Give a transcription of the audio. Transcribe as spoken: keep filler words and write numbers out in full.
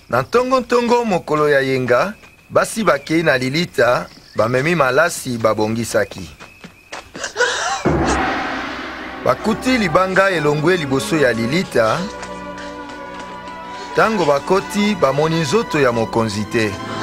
Na ntongo ntongo mokolo ya yenga, basi bakei na Lilita, bamemi malasi babongisaki. Bakuti libanga elongwe liboso ya Lilita, tango bakoti bamoni nzoto ya mokonzi te.